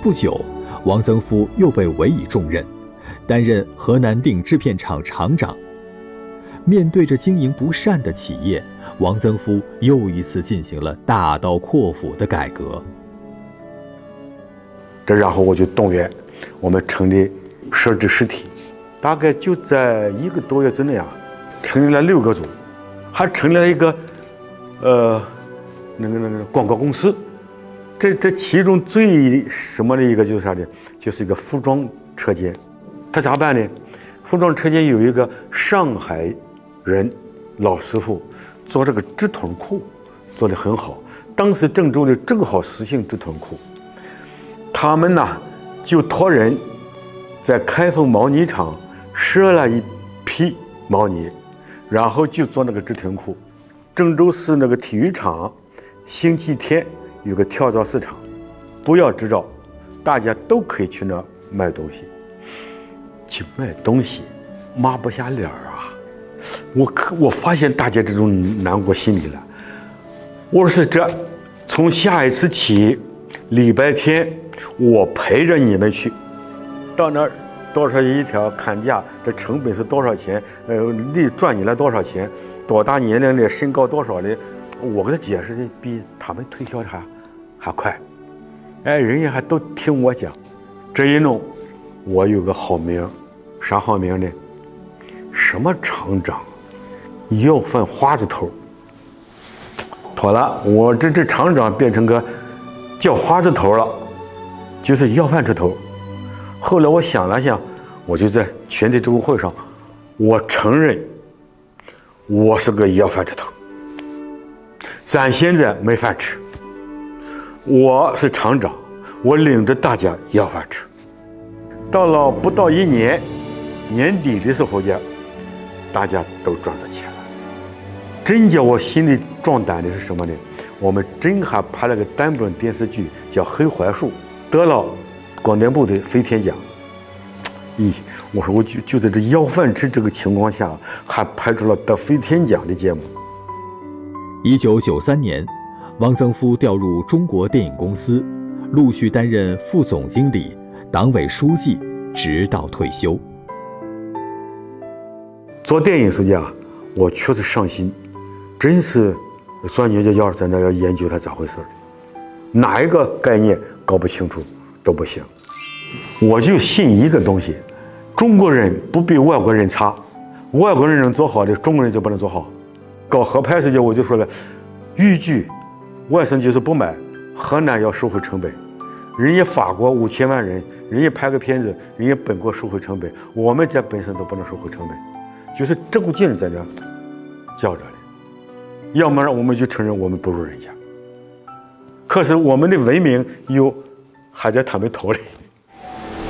不久，王曾夫又被委以重任，担任河南定制片厂厂长。面对着经营不善的企业，王曾夫又一次进行了大刀阔斧的改革。 然后我就动员我们成立设置实体，大概就在1个多月之内啊，成立了6个组，还成立了一个广告公司。这其中最什么的一个就是啥呢？就是一个服装车间。他咋办呢？服装车间有一个上海人老师傅做这个直臀裤做得很好，当时郑州的正好实行直臀裤，他们呢就托人在开封毛呢厂赊了一批毛呢，然后就做那个直臀裤。郑州市那个体育场星期天有个跳蚤市场，不要执照，大家都可以去那卖东西。去卖东西抹不下脸啊！我发现大家这种难过心理了。我说从下一次起，礼拜天我陪着你们去，到那儿多少一条砍价，这成本是多少钱？利赚你了多少钱？多大年龄的，身高多少的？我给他解释的比他们推销的还快。人家还都听我讲。这一弄，我有个好名，啥好名呢？什么厂长，要饭花子头。妥了，我这厂长变成个叫花子头了，就是要饭之头。后来我想了想，我就在全体职工会上，我承认我是个要饭之头。咱现在没饭吃，我是厂长，我领着大家要饭吃。到了不到1年，年底的时候间，大家都赚到钱了。真叫我心里壮胆的是什么呢？我们真还拍了个单本电视剧叫《黑槐树》，得了广电部的飞天奖。我说我就在这要饭吃这个情况下，还拍出了得飞天奖的节目。 1993年，王曾夫调入中国电影公司，陆续担任副总经理、党委书记，直到退休。 做电影时间啊，我确实上心，真是钻牛角尖在那要研究它咋回事的，哪一个概念搞不清楚都不行。我就信一个东西，中国人不比外国人差，外国人能做好的，中国人就不能做好。搞合拍时间我就说了，豫剧外省就是不买，河南要收回成本。人家法国5000万人，人家拍个片子，人家本国收回成本，我们在本省都不能收回成本，就是这股劲在这较着的。要么我们就承认我们不如人家，可是我们的文明又还在他们头里。